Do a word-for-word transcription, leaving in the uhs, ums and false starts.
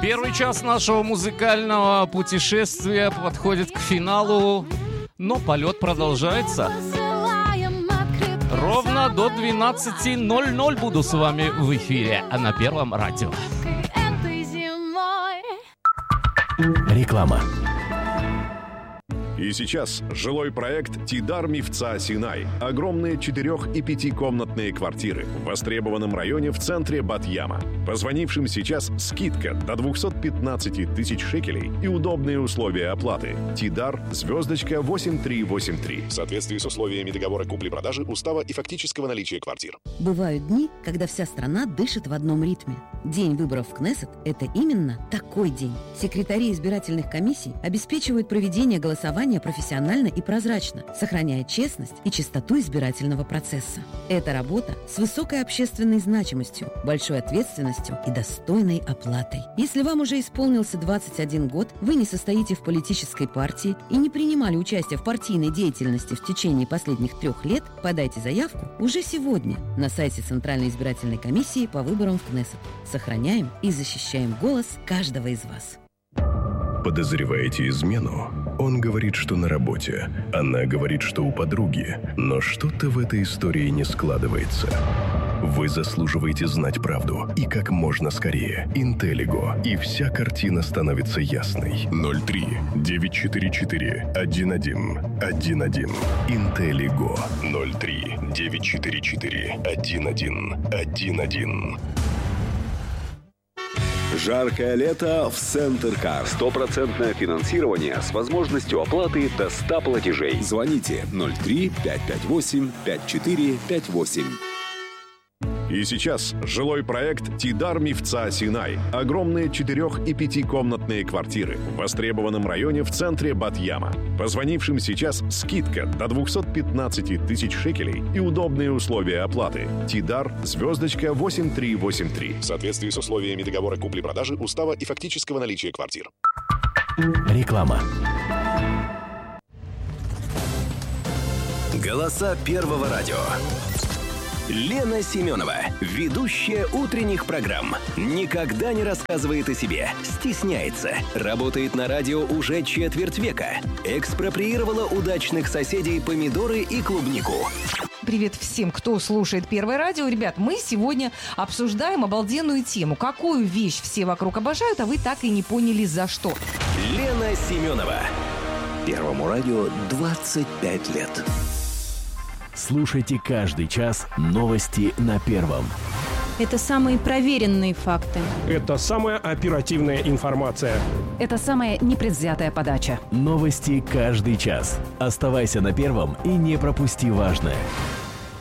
Первый час нашего музыкального путешествия подходит к финалу, но полет продолжается. Ровно до двенадцати ноль-ноль буду с вами в эфире, а на Первом радио. Реклама. И сейчас жилой проект «Тидар Мифца Синай». Огромные четырех- и пятикомнатные квартиры в востребованном районе в центре Бат-Яма. Позвонившим сейчас скидка до двести пятнадцать тысяч шекелей и удобные условия оплаты. Тидар, звездочка восемь три восемь три. В соответствии с условиями договора купли-продажи, устава и фактического наличия квартир. Бывают дни, когда вся страна дышит в одном ритме. День выборов в Кнессет – это именно такой день. Секретари избирательных комиссий обеспечивают проведение голосования профессионально и прозрачно, сохраняя честность и чистоту избирательного процесса. Это работа с высокой общественной значимостью, большой ответственностью и достойной оплатой. Если вам уже исполнился двадцать один год, вы не состоите в политической партии и не принимали участие в партийной деятельности в течение последних трех лет, подайте заявку уже сегодня на сайте Центральной избирательной комиссии по выборам в Кнессет. Сохраняем и защищаем голос каждого из вас. Подозреваете измену? Он говорит, что на работе. Она говорит, что у подруги. Но что-то в этой истории не складывается. Вы заслуживаете знать правду. И как можно скорее. Интеллиго. И вся картина становится ясной. ноль три девять четыре четыре один один один один. Интеллиго. ноль три девять четыре четыре один один один один. Жаркое лето в Центркар. Стопроцентное финансирование с возможностью оплаты до ста платежей. Звоните ноль три пять пять восемь пять четыре пять восемь. И сейчас жилой проект «Тидар Мифца Синай». Огромные четырех- и пятикомнатные квартиры в востребованном районе в центре Бат-Яма. Позвонившим сейчас скидка до двести пятнадцать тысяч шекелей и удобные условия оплаты. Тидар, звездочка восемь три восемь три. В соответствии с условиями договора купли-продажи, устава и фактического наличия квартир. Реклама. Голоса Первого радио. Лена Семенова, ведущая утренних программ, никогда не рассказывает о себе, стесняется, работает на радио уже четверть века, экспроприировала удачных соседей помидоры и клубнику. Привет всем, кто слушает Первое радио. Ребят, мы сегодня обсуждаем обалденную тему. Какую вещь все вокруг обожают, а вы так и не поняли за что. Лена Семенова. Первому радио двадцать пять лет. Слушайте каждый час новости на Первом. Это самые проверенные факты. Это самая оперативная информация. Это самая непредвзятая подача. Новости каждый час. Оставайся на Первом и не пропусти важное.